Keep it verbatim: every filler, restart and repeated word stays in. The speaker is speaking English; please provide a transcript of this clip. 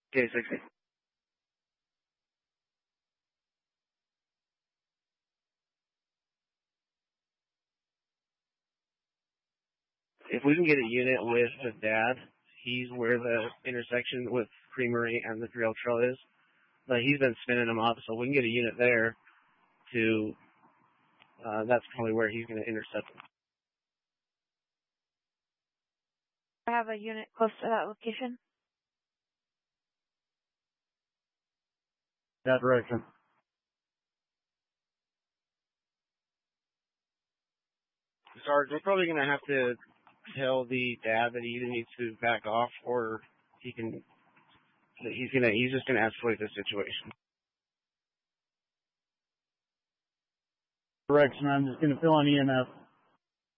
K sixty. If we can get a unit with the dad, he's where the intersection with Creamery and the rail trail is. But he's been spinning them up, so we can get a unit there to, uh, that's probably where he's going to intercept them. I have a unit close to that location. That direction. Sarge, we're probably going to have to tell the dad that he either needs to back off or he can, that he's going to, he's just going to escalate the situation. Direction, I'm just going to fill on E M F.